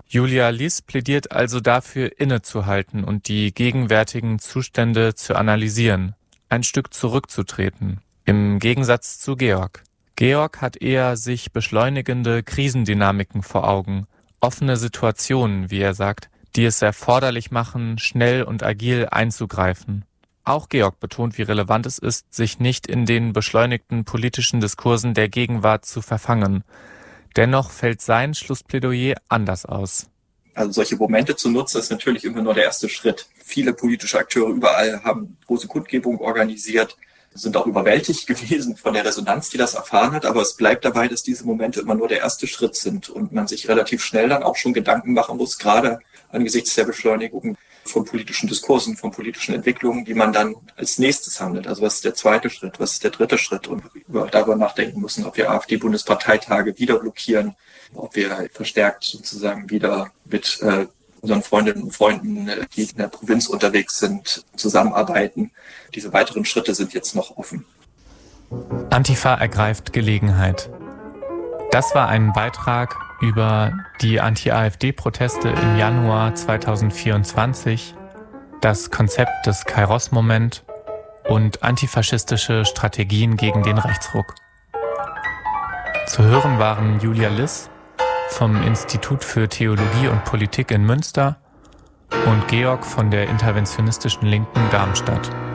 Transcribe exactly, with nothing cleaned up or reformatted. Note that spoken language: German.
Julia Liss plädiert also dafür, innezuhalten und die gegenwärtigen Zustände zu analysieren, ein Stück zurückzutreten, im Gegensatz zu Georg. Georg hat eher sich beschleunigende Krisendynamiken vor Augen, offene Situationen, wie er sagt, die es erforderlich machen, schnell und agil einzugreifen. Auch Georg betont, wie relevant es ist, sich nicht in den beschleunigten politischen Diskursen der Gegenwart zu verfangen. Dennoch fällt sein Schlussplädoyer anders aus. Also solche Momente zu nutzen, ist natürlich immer nur der erste Schritt. Viele politische Akteure überall haben große Kundgebungen organisiert, sind auch überwältigt gewesen von der Resonanz, die das erfahren hat. Aber es bleibt dabei, dass diese Momente immer nur der erste Schritt sind und man sich relativ schnell dann auch schon Gedanken machen muss, gerade angesichts der Beschleunigung von politischen Diskursen, von politischen Entwicklungen, die man dann als nächstes handelt. Also was ist der zweite Schritt, was ist der dritte Schritt? Und über, darüber nachdenken müssen, ob wir AfD-Bundesparteitage wieder blockieren, ob wir verstärkt sozusagen wieder mit äh, unseren Freundinnen und Freunden, die in der Provinz unterwegs sind, zusammenarbeiten. Diese weiteren Schritte sind jetzt noch offen. Antifa ergreift Gelegenheit. Das war ein Beitrag über die Anti-AfD-Proteste im Januar zweitausendvierundzwanzig, das Konzept des Kairos-Moment und antifaschistische Strategien gegen den Rechtsruck. Zu hören waren Julia Liss vom Institut für Theologie und Politik in Münster und Georg von der interventionistischen Linken Darmstadt.